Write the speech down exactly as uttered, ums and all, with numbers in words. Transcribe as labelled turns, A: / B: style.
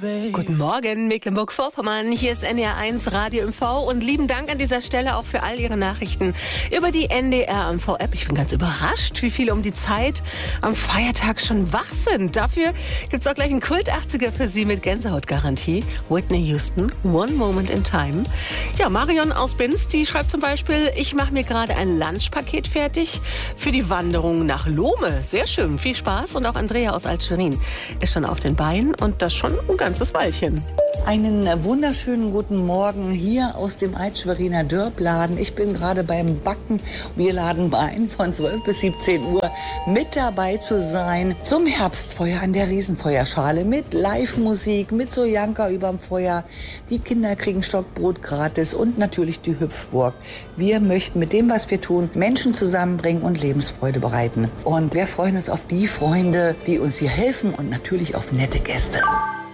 A: Guten Morgen, Mecklenburg-Vorpommern. Hier ist N D R eins Radio M V und lieben Dank an dieser Stelle auch für all Ihre Nachrichten über die N D R M V-App. Ich bin ganz überrascht, wie viele um die Zeit am Feiertag schon wach sind. Dafür gibt es auch gleich einen Kult-achtziger für Sie mit Gänsehautgarantie. Whitney Houston, One Moment in Time. Ja, Marion aus Binz, die schreibt zum Beispiel, ich mache mir gerade ein Lunchpaket fertig für die Wanderung nach Lohme. Sehr schön, viel Spaß. Und auch Andrea aus Alt-Schwerin ist schon auf den Beinen und das schon ein ganzes Weilchen.
B: Einen wunderschönen guten Morgen hier aus dem Alt-Schweriner Dörpladen. Ich bin gerade beim Backen. Wir laden ein, von zwölf bis siebzehn Uhr mit dabei zu sein zum Herbstfeuer an der Riesenfeuerschale mit Live-Musik, mit Sojanka überm Feuer. Die Kinder kriegen Stockbrot gratis und natürlich die Hüpfburg. Wir möchten mit dem, was wir tun, Menschen zusammenbringen und Lebensfreude bereiten. Und wir freuen uns auf die Freunde, die uns hier helfen und natürlich auf nette Gäste.